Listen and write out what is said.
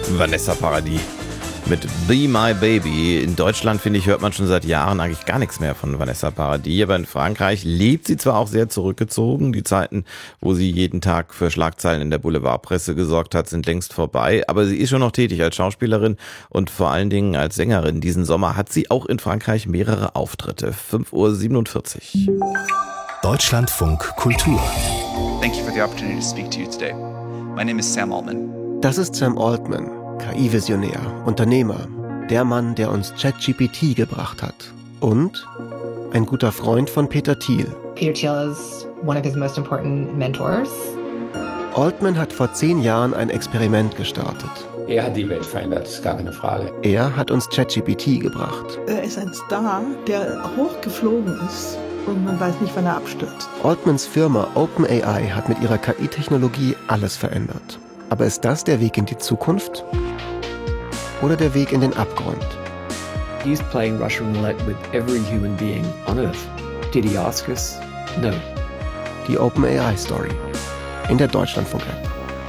Vanessa Paradis mit Be My Baby. In Deutschland, finde ich, hört man schon seit Jahren eigentlich gar nichts mehr von Vanessa Paradis. Aber in Frankreich lebt sie zwar auch sehr zurückgezogen. Die Zeiten, wo sie jeden Tag für Schlagzeilen in der Boulevardpresse gesorgt hat, sind längst vorbei. Aber sie ist schon noch tätig als Schauspielerin und vor allen Dingen als Sängerin. Diesen Sommer hat sie auch in Frankreich mehrere Auftritte. 5:47 Uhr. Deutschlandfunk Kultur. Thank you for the opportunity to speak to you today. My name is Sam Altman. Das ist Sam Altman, KI-Visionär, Unternehmer, der Mann, der uns ChatGPT gebracht hat. Und ein guter Freund von Peter Thiel. Peter Thiel is one of his most important mentors. Altman hat vor 10 Jahren ein Experiment gestartet. Er hat die Welt verändert, ist gar keine Frage. Er hat uns ChatGPT gebracht. Er ist ein Star, der hochgeflogen ist und man weiß nicht, wann er abstürzt. Altmans Firma OpenAI hat mit ihrer KI-Technologie alles verändert. Aber ist das der Weg in die Zukunft? Oder der Weg in den Abgrund? He's playing Russian roulette with every human being on Earth. Did he ask us? No. Die OpenAI-Story in der Deutschlandfunk-App.